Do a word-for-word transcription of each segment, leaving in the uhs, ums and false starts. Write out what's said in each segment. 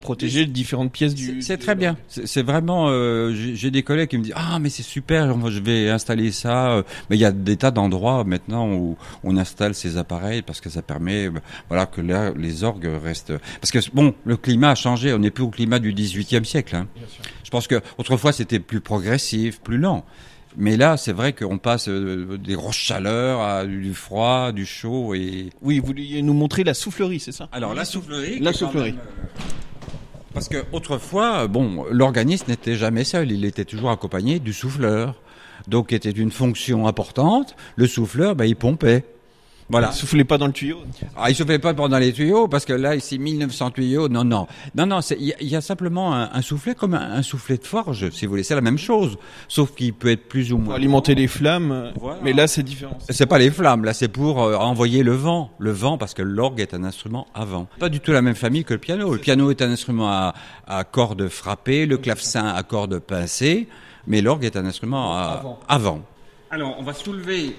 protéger différentes pièces du... C'est, c'est très bien. C'est, c'est vraiment... Euh, j'ai, j'ai des collègues qui me disent « Ah, mais c'est super, je vais installer ça. » Mais il y a des tas d'endroits maintenant où on installe ces appareils parce que ça permet voilà, que là, les orgues restent... Parce que, bon, le climat a changé. On n'est plus au climat du dix-huitième siècle. Hein. Je pense que autrefois c'était plus progressif, plus lent. Mais là, c'est vrai qu'on passe euh, des grosses chaleurs à du froid, du chaud et... Oui, vous vouliez nous montrer la soufflerie, c'est ça? Alors, la soufflerie... La soufflerie. Même, euh, parce que autrefois, bon, l'organisme n'était jamais seul. Il était toujours accompagné du souffleur. Donc, était une fonction importante. Le souffleur, ben, il pompait. Voilà. Il soufflait pas dans le tuyau. Ah, il soufflait pas pendant les tuyaux parce que là, ici, mille neuf cents tuyaux. Non, non, non, non. Il y, y a simplement un, un soufflet comme un, un soufflet de forge, si vous voulez. C'est la même chose, sauf qu'il peut être plus ou moins. Pour alimenter les flammes. Voilà. Mais là, c'est différent. C'est pas les flammes. Là, c'est pour euh, envoyer le vent. Le vent, parce que l'orgue est un instrument à vent. Pas du tout la même famille que le piano. Le piano est un instrument à, à cordes frappées, le clavecin à cordes pincées, mais l'orgue est un instrument à, à vent. Alors, on va soulever.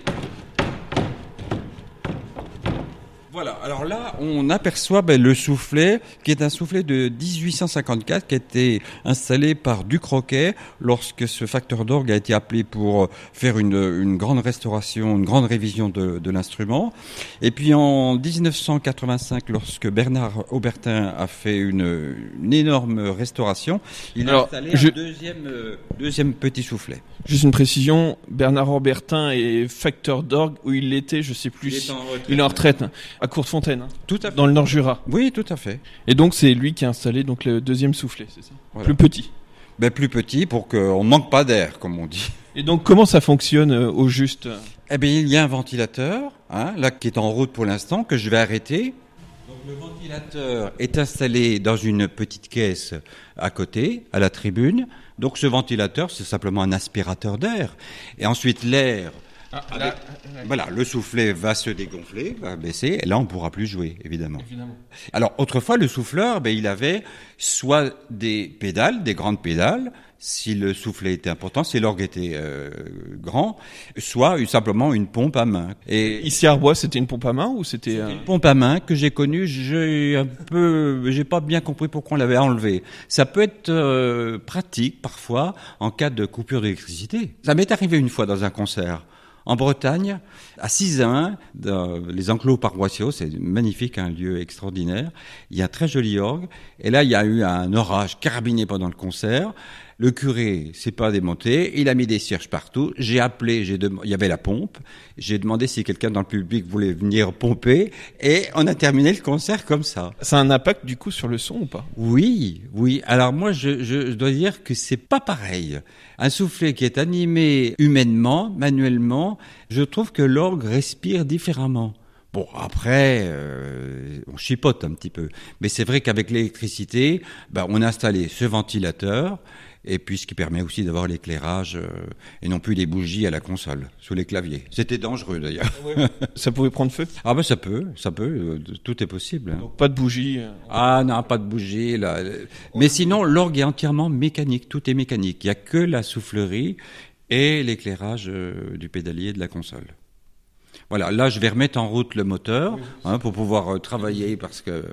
Voilà, alors là, on aperçoit ben, le soufflet, qui est un soufflet de dix-huit cent cinquante-quatre, qui a été installé par Ducroquet lorsque ce facteur d'orgue a été appelé pour faire une, une grande restauration, une grande révision de, de l'instrument. Et puis en dix-neuf cent quatre-vingt-cinq, lorsque Bernard Aubertin a fait une, une énorme restauration, il alors, a installé je... un deuxième, euh, deuxième petit soufflet. Juste une précision, Bernard Aubertin est facteur d'orgue où il était, je sais plus, il est en retraite, il est en retraite à Courtefontaine, hein, tout à fait. Dans le Nord-Jura. Oui, tout à fait. Et donc c'est lui qui a installé donc le deuxième soufflet, c'est ça, voilà. Plus petit. Ben, plus petit pour qu'on ne manque pas d'air, comme on dit. Et donc comment ça fonctionne euh, au juste? Eh bien, il y a un ventilateur, hein, là qui est en route pour l'instant, que je vais arrêter. Donc, le ventilateur est installé dans une petite caisse à côté, à la tribune. Donc ce ventilateur, c'est simplement un aspirateur d'air. Et ensuite l'air, ah, avec, là, voilà, le soufflet va se dégonfler, va baisser, et là on ne pourra plus jouer, évidemment. évidemment. Alors autrefois, le souffleur, ben, il avait soit des pédales, des grandes pédales, si le soufflet était important, si l'orgue était euh, grand, soit simplement une pompe à main. Et ici à Arbois, c'était une pompe à main ou c'était, c'était un... une pompe à main que j'ai connue. J'ai un peu, j'ai pas bien compris pourquoi on l'avait enlevée. Ça peut être euh, pratique parfois en cas de coupure d'électricité. Ça m'est arrivé une fois dans un concert. En Bretagne, à Sizun, dans les enclos paroissiaux, c'est magnifique, un lieu extraordinaire. Il y a un très joli orgue. Et là, il y a eu un orage carabiné pendant le concert. Le curé s'est pas démonté, il a mis des cierges partout. J'ai appelé, j'ai dem... il y avait la pompe. J'ai demandé si quelqu'un dans le public voulait venir pomper, et on a terminé le concert comme ça. Ça a un impact du coup sur le son ou pas? Oui, oui. Alors moi, je, je, je dois dire que c'est pas pareil. Un soufflet qui est animé humainement, manuellement, je trouve que l'orgue respire différemment. Bon, après, euh, on chipote un petit peu. Mais c'est vrai qu'avec l'électricité, ben, on a installé ce ventilateur, et puis ce qui permet aussi d'avoir l'éclairage, euh, et non plus les bougies à la console, sous les claviers. C'était dangereux d'ailleurs. Ouais. Ça pouvait prendre feu? Ah ben ça peut, ça peut, euh, tout est possible. Hein. Donc pas de bougies? Euh... Ah non, pas de bougies. Là. Mais sinon, l'orgue est entièrement mécanique, tout est mécanique. Il n'y a que la soufflerie et l'éclairage euh, du pédalier de la console. Voilà, là je vais remettre en route le moteur, hein, pour pouvoir euh, travailler parce que...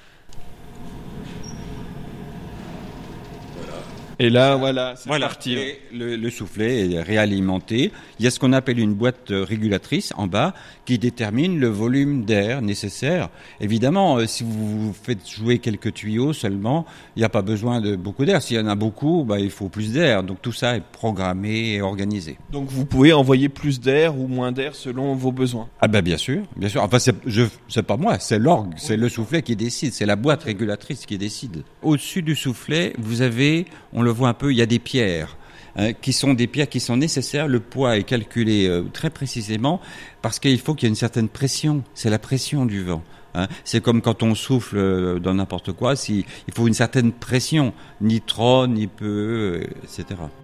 Et là, voilà, c'est voilà, parti. Et le, le soufflet est réalimenté. Il y a ce qu'on appelle une boîte régulatrice en bas qui détermine le volume d'air nécessaire. Évidemment, euh, si vous faites jouer quelques tuyaux seulement, il n'y a pas besoin de beaucoup d'air. S'il y en a beaucoup, bah, il faut plus d'air. Donc tout ça est programmé et organisé. Donc vous pouvez envoyer plus d'air ou moins d'air selon vos besoins? Ah ben bien sûr, bien sûr. Enfin, c'est, je, c'est pas moi, c'est l'orgue, c'est le soufflet qui décide, c'est la boîte régulatrice qui décide. Au-dessus du soufflet, vous avez, on le voit un peu, il y a des pierres, hein, qui sont des pierres qui sont nécessaires. Le poids est calculé euh, très précisément parce qu'il faut qu'il y ait une certaine pression. C'est la pression du vent. Hein. C'est comme quand on souffle euh, dans n'importe quoi, si, il faut une certaine pression, ni trop, ni peu, euh, et cetera.